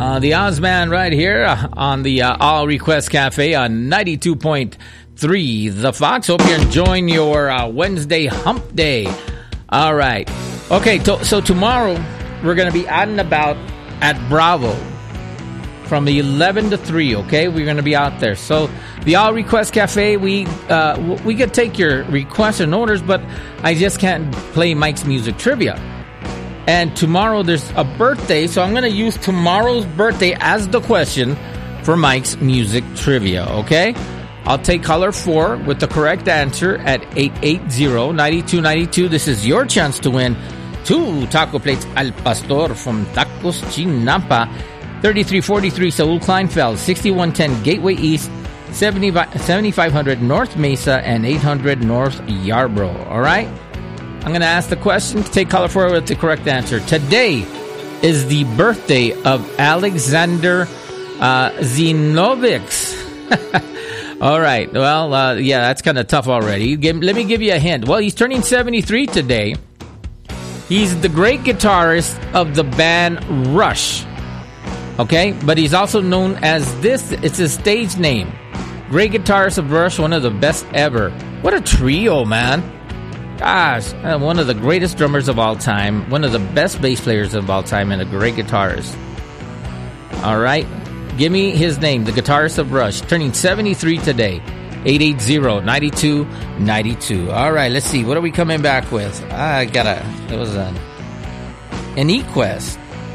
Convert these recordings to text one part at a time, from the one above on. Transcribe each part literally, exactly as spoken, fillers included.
Uh, the Ozman right here uh, on the uh, All Request Cafe on ninety-two point three The Fox. Hope you're enjoying your uh, Wednesday hump day. All right. Okay, to- so tomorrow we're going to be out and about at Bravo from eleven to three, okay? We're going to be out there. So the All Request Cafe, we uh, we could take your requests and orders, but I just can't play Mike's Music Trivia. And tomorrow there's a birthday, so I'm going to use tomorrow's birthday as the question for Mike's Music Trivia, okay? I'll take caller four with the correct answer at eight eight zero, nine two nine two. This is your chance to win two taco plates Al Pastor from Tacos Chinampa, thirty-three forty-three Saul Kleinfeld, sixty-one ten Gateway East, seventy-five hundred North Mesa, and eight hundred North Yarborough, all right? I'm going to ask the question. Take caller four with the correct answer. Today is the birthday of Alexander uh, Zinovix. All right. Well, uh, yeah, that's kind of tough already. Give, let me give you a hint. Well, he's turning seventy-three today. He's the great guitarist of the band Rush. Okay? But he's also known as this. It's his stage name. Great guitarist of Rush, one of the best ever. What a trio, man. Gosh, uh, one of the greatest drummers of all time, one of the best bass players of all time, and a great guitarist. All right, give me his name, the guitarist of Rush, turning seventy-three today. eight eight zero, nine two nine two. All right, let's see. What are we coming back with? I got a, it was a, an E-Quest.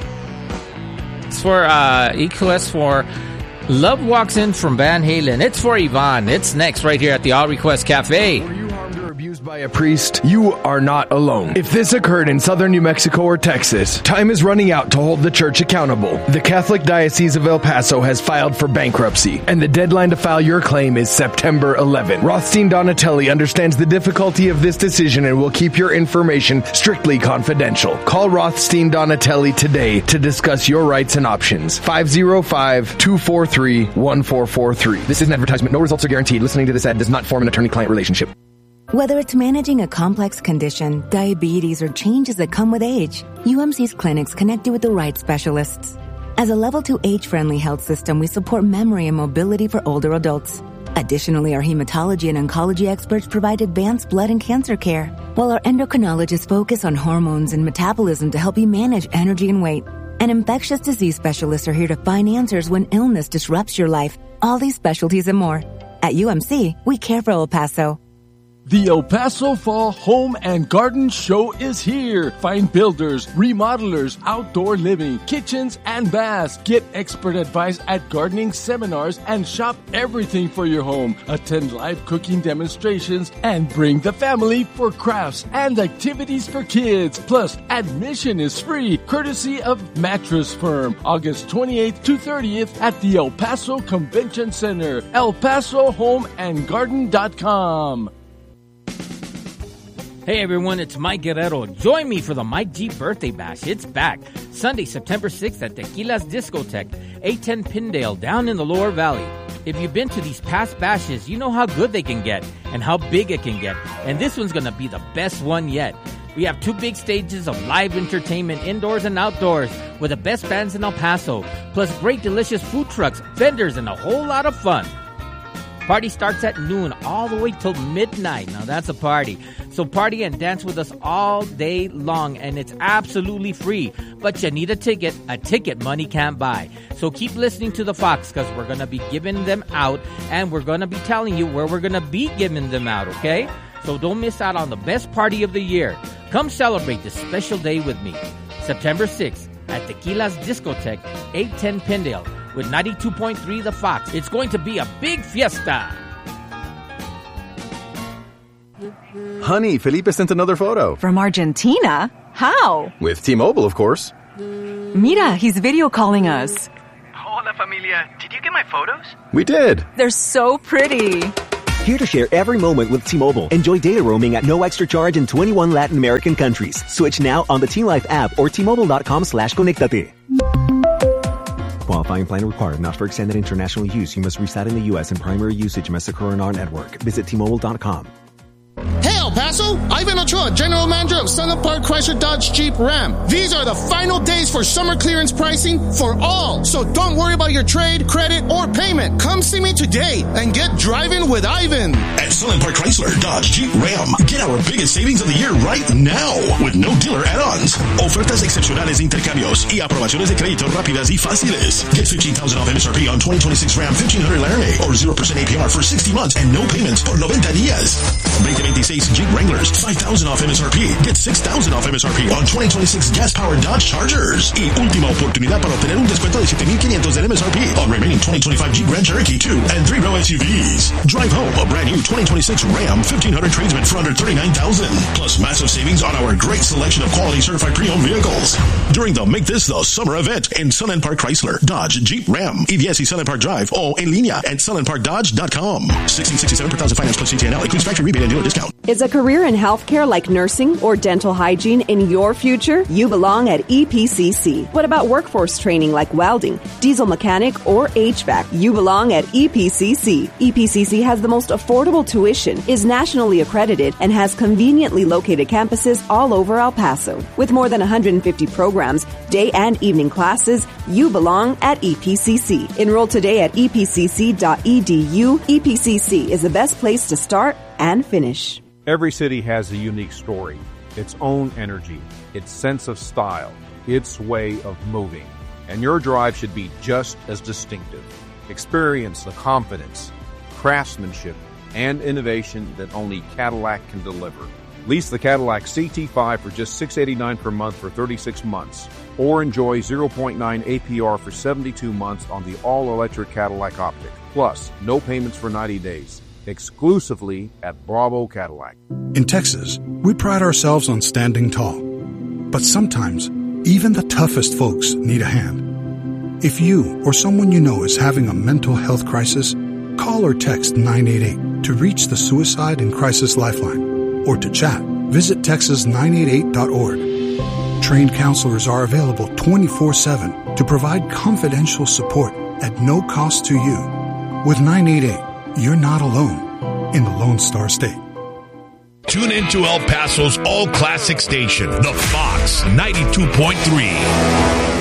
It's for, uh, E-Quest for Love Walks In from Van Halen. It's for Yvonne. It's next right here at the All Request Cafe. Abused by a priest, you are not alone. If this occurred in southern New Mexico or Texas, time is running out to hold the church accountable. The Catholic Diocese of El Paso has filed for bankruptcy, and the deadline to file your claim is September eleventh. Rothstein Donatelli understands the difficulty of this decision and will keep your information strictly confidential. Call Rothstein Donatelli today to discuss your rights and options. five oh five, two four three, one four four three. This is an advertisement. No results are guaranteed. Listening to this ad does not form an attorney-client relationship. Whether it's managing a complex condition, diabetes, or changes that come with age, U M C's clinics connect you with the right specialists. As a level two age-friendly health system, we support memory and mobility for older adults. Additionally, our hematology and oncology experts provide advanced blood and cancer care, while our endocrinologists focus on hormones and metabolism to help you manage energy and weight. And infectious disease specialists are here to find answers when illness disrupts your life. All these specialties and more. At U M C, we care for El Paso. The El Paso Fall Home and Garden Show is here. Find builders, remodelers, outdoor living, kitchens, and baths. Get expert advice at gardening seminars and shop everything for your home. Attend live cooking demonstrations and bring the family for crafts and activities for kids. Plus, admission is free, courtesy of Mattress Firm. August twenty-eighth to thirtieth at the El Paso Convention Center. El Paso Home and Garden dot com. Hey everyone, it's Mike Guerrero. Join me for the Mike G Birthday Bash. It's back. Sunday, September sixth at Tequila's Discotheque, eight ten Pindale, down in the Lower Valley. If you've been to these past bashes, you know how good they can get and how big it can get. And this one's going to be the best one yet. We have two big stages of live entertainment, indoors and outdoors, with the best bands in El Paso, plus great delicious food trucks, vendors, and a whole lot of fun. Party starts at noon all the way till midnight. Now that's a party. So party and dance with us all day long, and it's absolutely free. But you need a ticket. A ticket money can't buy. So keep listening to the Fox, because we're going to be giving them out, and we're going to be telling you where we're going to be giving them out, okay? So don't miss out on the best party of the year. Come celebrate this special day with me. September sixth at Tequila's Discotheque, eight ten Pindale, with ninety-two point three The Fox. It's going to be a big fiesta. Honey, Felipe sent another photo. From Argentina? How? With T-Mobile, of course. Mira, he's video calling us. Hola, familia. Did you get my photos? We did. They're so pretty. Here to share every moment with T-Mobile. Enjoy data roaming at no extra charge in twenty-one Latin American countries. Switch now on the T-Life app or T-Mobile.com slash conectate. Qualifying plan required. Not for extended international use. You must reside in the U S and primary usage must occur on our network. Visit T Mobile dot com. Hey, El Paso, Ivan Ochoa, General Manager of Sunland Park Chrysler Dodge Jeep Ram. These are the final days for summer clearance pricing for all. So don't worry about your trade, credit, or payment. Come see me today and get driving with Ivan. At Sunland Park Chrysler Dodge Jeep Ram, get our biggest savings of the year right now with no dealer add-ons. Ofertas excepcionales de intercambios y aprobaciones de crédito rápidas y fáciles. Get fifteen thousand off M S R P on twenty twenty-six Ram fifteen hundred Laramie or zero percent A P R for sixty months and no payments por noventa días. twenty twenty-six Jeep Wranglers, five thousand off M S R P. Get six thousand off M S R P on twenty twenty-six gas-powered Dodge Chargers. Y última oportunidad para obtener un descuento de siete mil quinientos del M S R P on remaining twenty twenty-five Jeep Grand Cherokee two and three-row S U Vs. Drive home a brand new twenty twenty-six Ram fifteen hundred tradesman for under thirty-nine thousand dollars. Plus massive savings on our great selection of quality certified pre-owned vehicles. During the Make This the Summer event in Sunland Park Chrysler, Dodge, Jeep, Ram, E V S y Sunland Park Drive o en línea at sunland park dodge dot com. sixteen sixty-seven per thousand finance plus C T N L includes factory rebate and dealer discount. Is a career in healthcare like nursing or dental hygiene in your future? You belong at E P C C. What about workforce training like welding, diesel mechanic, or H V A C? You belong at E P C C. E P C C has the most affordable tuition, is nationally accredited, and has conveniently located campuses all over El Paso. With more than one hundred fifty programs, day and evening classes, you belong at E P C C. Enroll today at e p c c dot e d u. E P C C is the best place to start and finish. Every city has a unique story, its own energy, its sense of style, its way of moving. And your drive should be just as distinctive. Experience the confidence, craftsmanship, and innovation that only Cadillac can deliver. Lease the Cadillac C T five for just six hundred eighty-nine dollars per month for thirty-six months. Or enjoy zero point nine A P R for seventy-two months on the all-electric Cadillac Optic. Plus, no payments for ninety days. Exclusively at Bravo Cadillac. In Texas, we pride ourselves on standing tall. But sometimes, even the toughest folks need a hand. If you or someone you know is having a mental health crisis, call or text nine eight eight to reach the Suicide and Crisis Lifeline. Or to chat, visit texas nine eight eight dot org. Trained counselors are available twenty-four seven to provide confidential support at no cost to you. With nine eight eight, you're not alone in the Lone Star State. Tune in to El Paso's all-classic station, The Fox ninety-two point three.